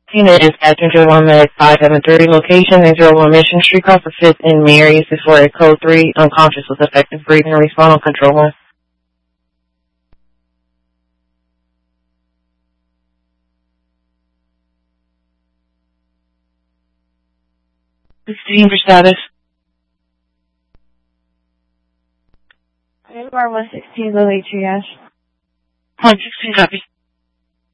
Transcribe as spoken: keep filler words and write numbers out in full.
Unit is Captain zero one Med five seven three, location is zero one Mission Street, across the fifth in Marys, before a code three, unconscious with effective breathing, respond on control one. sixteen for status. I am R one sixteen, low triage. one sixteen copy.